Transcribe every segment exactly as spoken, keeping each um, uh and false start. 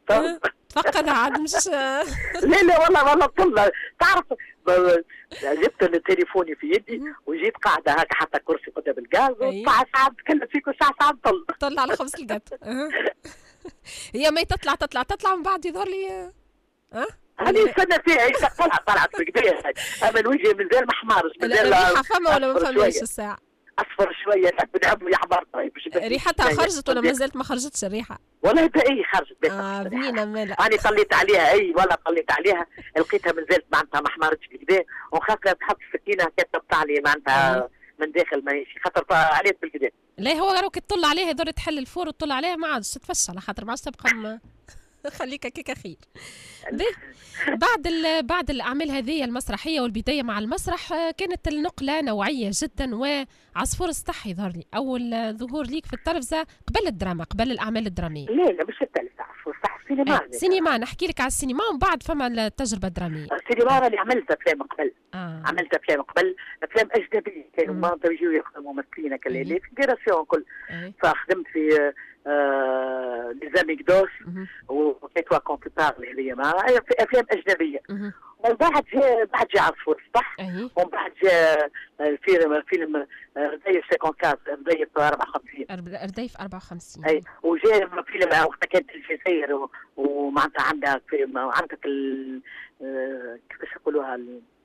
تفقد عاد مش لا لا والله والله طلع تعرف جبت تليفوني في يدي وجيت قاعده هكا حتى كرسي قدام الغاز وساعه ساعه تكلم فيك وساعه ساعه طل طلع على خبز القط. هي ما تطلع تطلع تطلع من بعد يظهر لي ها هذه السنه فيها هي طلعت طلعت بكدا اما الوجه مازال ما حمارش مازال الريحه فما ولا ما فماش الساعه اصفر شويه نحب نعمل يحمر طيب ريحتها خرجت ولا مازالت ما خرجتش الريحه؟ والله باهي خرجت اه بنينه مالا انا طليت عليها اي والله طليت عليها لقيتها مازالت معناتها ما حمرتش كدا ونخاف لا تحط السكينه كتبت لي معناتها من داخل ماشي خاطر عليت بالكدا. لا هو راهو كي تطل عليها يضر تحل الفور وتطل عليها ما عادش تتفش على خاطر ما عادش تبقى خليك هكاك خير. بعد بعد الاعمال هذه المسرحيه والبدايه مع المسرح كانت النقله نوعيه جدا وعصفور الصح يظهر لي اول ظهور ليك في التلفزه قبل الدراما قبل الاعمال الدراميه. لا لا مش التلفزه عصفور الصح السينما. آه سينما نحكي لك على السينما ومن بعد فما التجربه الدراميه. السينما راني عملت افلام قبل آه. عملت افلام قبل افلام اجنبيه كانوا ما يجيو يخدموا ممثلين كل اللي في جيراسيون كل فخدمت في آه ليزاميك دوس وكيتوا كونت بارلي هذيا ما افلام اجنبيه. ومن بعد جاء بعد جاء عصفور الصح ومن بعد جاء الفيلم فيلم رديف خمسة وخمسين رديف أربعة وخمسين رديف أربعة وخمسين اي وجاء فيلم وقتها كانت الجزائر ومعناتها عندها عندك كيفاش يقولوها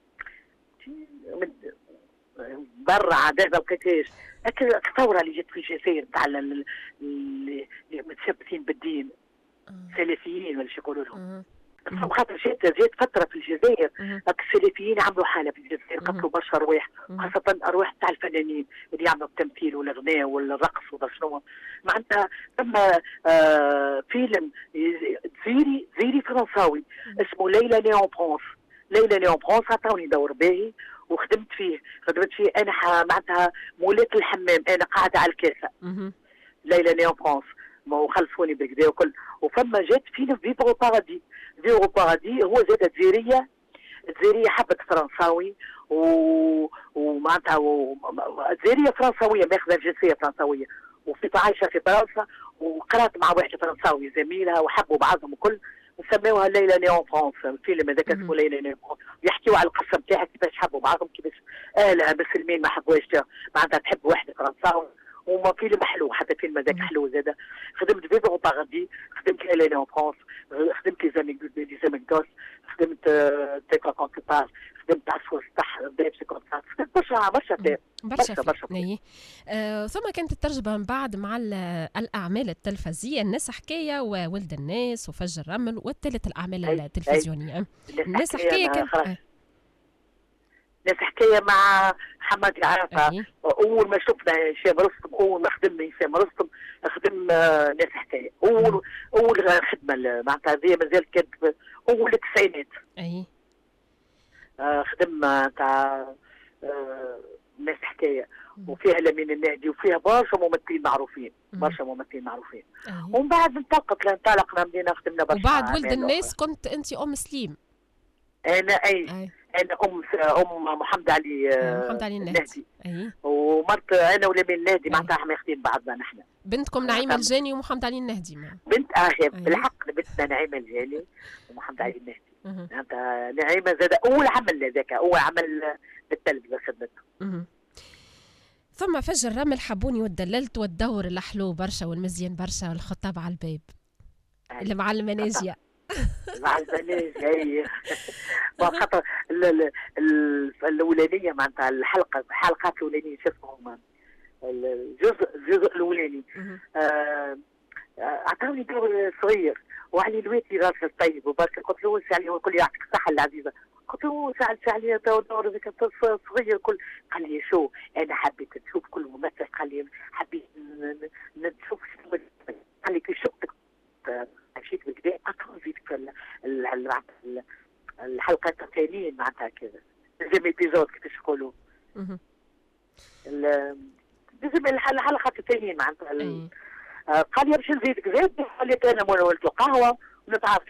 برا عدد وكيفاش الثوره اللي جت في الجزائر تاع اللي متشبثين بالدين سلفيين ولا شو يقولوا لهم خاطر جات جات فتره في الجزائر السلفيين عملوا حاله في الجزائر قتلوا برشا ارواح خاصه ارواح تاع الفنانين اللي يعملوا التمثيل والغناء والرقص وشنو معناتها ثم آه فيلم زيري زيري فرنساوي اسمه ليلى ليون برونس. ليلى ليون برونس عطاوني دور باهي وخدمت فيه خدمت فيه انا معناتها مولات الحمام انا قاعده على الكاسه. ليلى ليون برونس وخلفوني بالكدا وكل وفما جات فيلم فيبرو بارادي. فيبرو بارادي هو زاد جزيريه جزيريه حبت فرنساوي و ومعناتها جزيريه فرنساويه ماخذه الجنسيه فرنساويه وفي عايشه في فرنسا وقرات مع واحد فرنساوي زميلها وحبوا بعضهم وكل وسموها ليلى ليون فرانس. الفيلم هذاك اسمه ليلى ليون فرانس يحكيوا على القصه نتاعها كيفاش حبوا بعضهم كيفاش اهلها مسلمين ما حبوهاش معناتها تحب واحد فرنساوي وما فيلم حلو حتى فيلم هذاك حلو زاد. خدمت فيبرو بارادي خدمت ليلى ليون فرانس خدمت لي زاميك لي زاميك دوس خدمت تيكا كونتيبار خدمت عصفور الصح بداية سيكونتات خدمت برشا برشا افلام برشا برشا آه ثم كانت التجربه من بعد مع الاعمال التلفزيونيه الناس حكايه وولد الناس وفج الرمل والثالث الاعمال التلفزيونيه. الناس حكايه كان ناس حكايه مع محمد العرفه. اول ما شفنا هشام رستم اول ما خدمنا هشام رستم خدم ناس حكايه اول اول خدمه معناتها هذه مازال كانت اول التسعينات. اي آه خدم تاع آه ناس حكايه وفيها لمين النهدي وفيها برشا ممثلين معروفين برشا ممثلين معروفين. ومن بعد انطلقت انطلقنا بدينا خدمنا برشا. وبعد ولد الناس كنت انت ام سليم. انا اي, أي. انا ام ام محمد علي محمد علي النهدي. اي ومرت انا ولمين النهدي معناتها احنا ماخذين بعضنا نحن. بنتكم نعيمه الجاني ومحمد علي النهدي. ما. بنت اه بالحق بنتنا نعيمه الجاني ومحمد علي النهدي. معناتها نعيمه زاد اول عمل هذاك اول عمل بالتلفزه خدمته. ثم فج الرمل حبوني ودللت والدور الحلو برشا والمزيان برشا والخطاب على الباب اللي مع المناجيه مع المناجيه اي خاطر الاولانيه معناتها الحلقه الحلقات الاولانيه شو اسمهم الجزء الجزء الاولاني اعطوني آه دور صغير وعلي الويتي راجل طيب وبركه قلت له سالي يقول لي يعطيك الصحه العزيزه قلت له سأل سأل دور ذاك صغير كل قال لي شو انا حبيت نشوف كل ممثل قال لي حبيت نشوف قال لي كي شفتك مشيت بكذا اطول فيك الحلقات الثانيين معناتها كذا لازم ايبيزود كيفاش يقولوا لازم الحلقات الثانيين معناتها قال لي باش نزيدك زيد قال لي انا ولت القهوه ونتعرف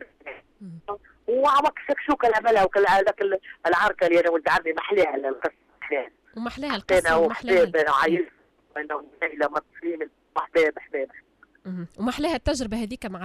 وعمك شكشوكه اللي عملها وهذاك العركه اللي انا ولد عمي محليها القصه محليها ومحليها القصه ومحليها انا عايز انا ليلى مصريين محباب محباب ومحليها التجربه هذيك مع